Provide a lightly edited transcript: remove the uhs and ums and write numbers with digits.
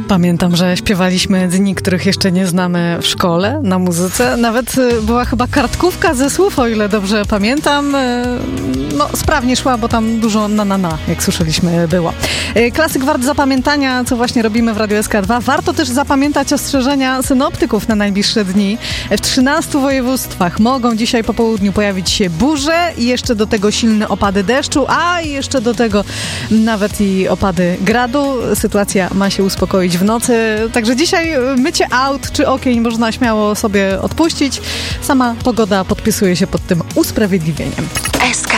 Pamiętam, że śpiewaliśmy dni, których jeszcze nie znamy w szkole, na muzyce. Nawet była chyba kartkówka ze słów, o ile dobrze pamiętam. No, sprawnie szła, bo tam dużo na, jak słyszeliśmy, było. Klasyk wart zapamiętania, co właśnie robimy w Radiu SK2. Warto też zapamiętać ostrzeżenia synoptyków na najbliższe dni. W 13 województwach mogą dzisiaj po południu pojawić się burze i jeszcze do tego silne opady deszczu, a jeszcze do tego nawet i opady gradu. Sytuacja ma się uspokoić w nocy. Także dzisiaj mycie aut czy okien można śmiało sobie odpuścić. Sama pogoda podpisuje się pod tym usprawiedliwieniem. SK